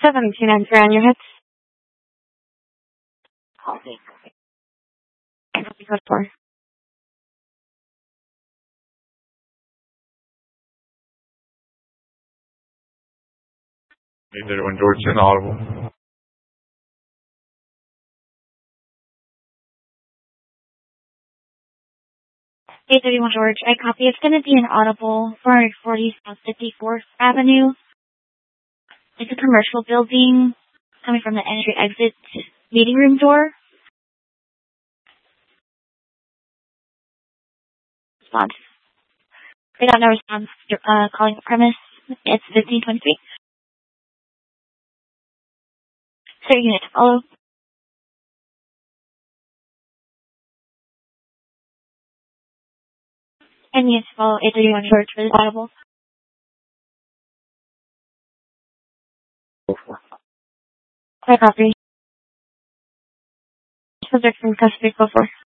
729 for on your hits. Copy. Code 4. 831 George, inaudible. 831 George, I copy. It's going to be an audible 440 South 54th Avenue. It's a commercial building coming from the entry-exit meeting room door. Response. I got no response. Calling the premise. It's 1523. Sir, unit to follow. And unit to follow 831 George for the audible. I copy. Subject from custody, go for.